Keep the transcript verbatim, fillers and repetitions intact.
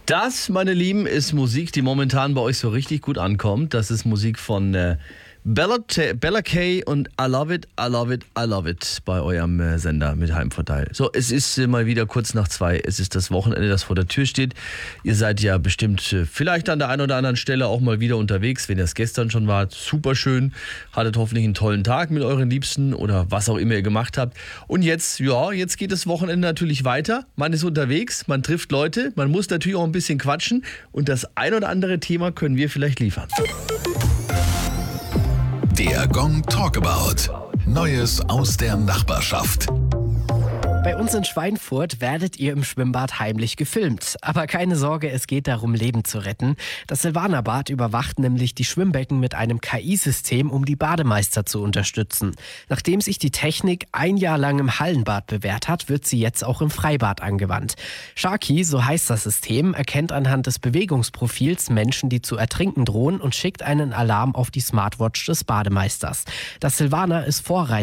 Das, meine Lieben, ist Musik, die momentan bei euch so richtig gut ankommt. Das ist Musik von äh, Bella, Bella Kay und I Love It, I Love It, I Love It bei eurem äh, Sender mit Heimvorteil. So, es ist äh, mal wieder kurz nach zwei. Es ist das Wochenende, das vor der Tür steht. Ihr seid ja bestimmt äh, vielleicht an der einen oder anderen Stelle auch mal wieder unterwegs, wenn ihr es gestern schon wart. Super schön. Hattet hoffentlich einen tollen Tag mit euren Liebsten oder was auch immer ihr gemacht habt. Und jetzt, ja, jetzt geht das Wochenende natürlich weiter. Man ist unterwegs, man trifft Leute, man muss natürlich auch ein bisschen quatschen. Und das ein oder andere Thema können wir vielleicht liefern. Der Gong Talkabout. Neues aus der Nachbarschaft. Bei uns in Schweinfurt werdet ihr im Schwimmbad heimlich gefilmt. Aber keine Sorge, es geht darum, Leben zu retten. Das Silvanerbad überwacht nämlich die Schwimmbecken mit einem K I-System, um die Bademeister zu unterstützen. Nachdem sich die Technik ein Jahr lang im Hallenbad bewährt hat, wird sie jetzt auch im Freibad angewandt. Sharky, so heißt das System, erkennt anhand des Bewegungsprofils Menschen, die zu ertrinken drohen und schickt einen Alarm auf die Smartwatch des Bademeisters. Das Silvaner ist Vorreiter